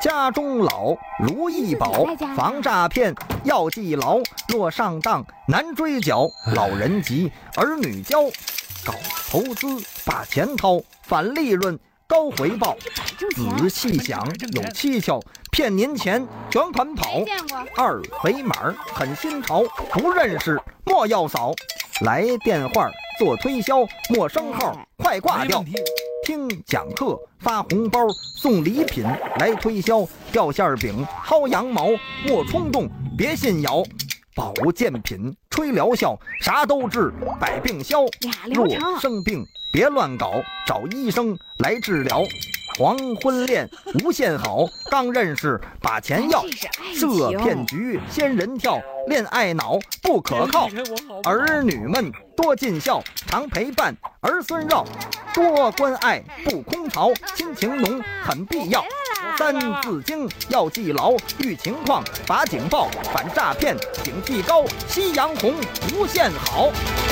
家中老，如意宝，防诈骗要记牢。若上当难追缴，老人急，儿女教。搞投资把钱掏，反利润高回报。仔细想有蹊跷，骗您钱卷款跑。二维码很新潮，不认识莫要扫。来电话做推销，陌生号快挂掉。听讲课发红包，送礼品来推销。掉馅饼薅羊毛，莫冲动别信谣。保健品吹疗效，啥都治百病消。若生病别乱搞，找医生来治疗。黄昏恋无限好，刚认识把钱要。设骗局仙人跳，恋爱脑不可靠。儿女们多尽孝，常陪伴儿孙绕。多关爱不空巢，亲情浓很必要。三字经要记牢，遇情况把警报，反诈骗警惕高，夕阳红无限好。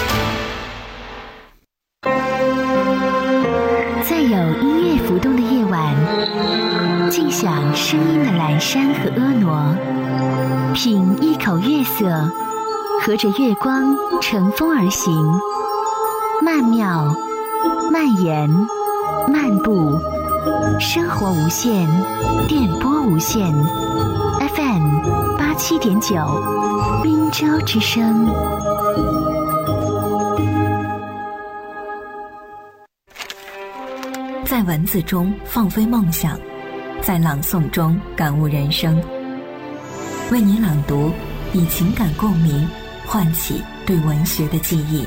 在有音乐浮动的夜晚，静享声音的阑珊和婀娜，品一口月色，和着月光乘风而行，曼妙、蔓延、漫步，生活无限，电波无限。FM 87.9，滨州之声。 在文字中放飞梦想，在朗诵中感悟人生。为你朗读，以情感共鸣，唤起对文学的记忆。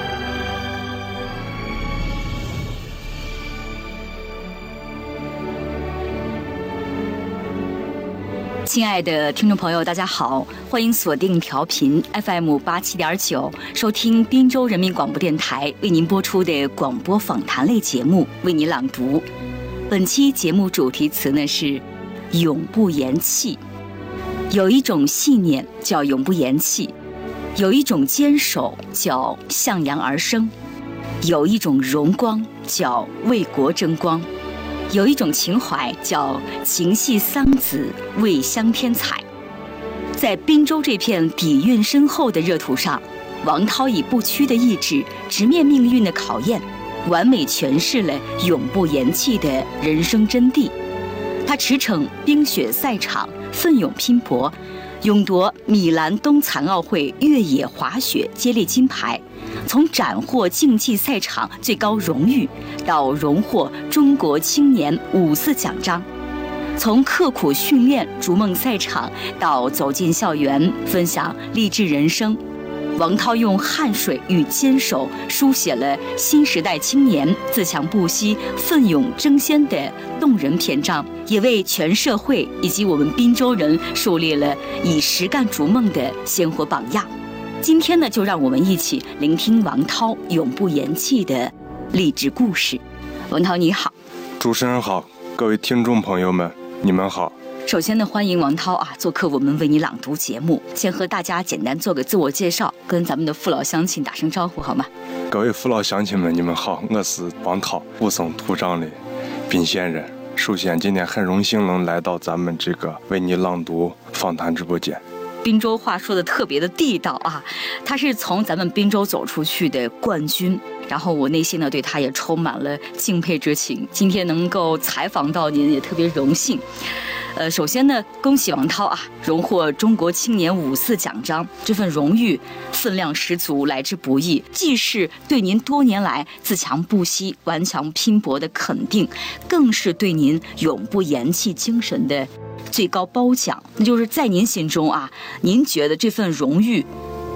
亲爱的听众朋友，大家好，欢迎锁定调频 FM 87.9，收听滨州人民广播电台为您播出的广播访谈类节目《为你朗读》。本期节目主题词呢是“永不言弃”。有一种信念叫永不言弃，有一种坚守叫向阳而生，有一种荣光叫为国争光。有一种情怀叫情系桑梓，为乡添彩。在滨州这片底蕴深厚的热土上，王涛以不屈的意志直面命运的考验，完美诠释了永不言弃的人生真谛。他驰骋冰雪赛场，奋勇拼搏，勇夺米兰冬残奥会越野滑雪接力金牌，从斩获竞技赛场最高荣誉到荣获中国青年5·4奖章，从刻苦训练逐梦赛场到走进校园分享励志人生，王涛用汗水与坚守书写了新时代青年自强不息、奋勇争先的动人篇章，也为全社会以及我们滨州人树立了以实干逐梦的鲜活榜样。今天呢，就让我们一起聆听王涛永不言弃的励志故事。王涛你好。 主持人好，各位听众朋友们你们好。 首先呢，欢迎王涛做客我们为你朗读节目。先和大家简单做个自我介绍，跟咱们的父老乡亲打声招呼好吗？ 各位父老乡亲们你们好，我是王涛，土生土长的宾县人。首先今天很荣幸能来到咱们这个为你朗读访谈直播间。 滨州话说的特别的地道他是从咱们滨州走出去的冠军，然后我内心呢对他也充满了敬佩之情。今天能够采访到您也特别荣幸。首先呢，恭喜王涛荣获中国青年5·4奖章，这份荣誉分量十足，来之不易，既是对您多年来自强不息、顽强拼搏的肯定，更是对您永不言弃精神的最高褒奖。那就是在您心中您觉得这份荣誉